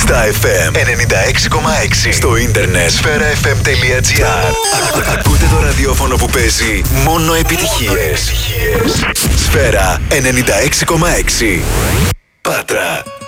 Στα FM 96,6. Στο ίντερνετ sferafm.gr. Ακούτε το ραδιόφωνο που παίζει μόνο επιτυχίες. Σφαίρα 96,6. Πάτρα.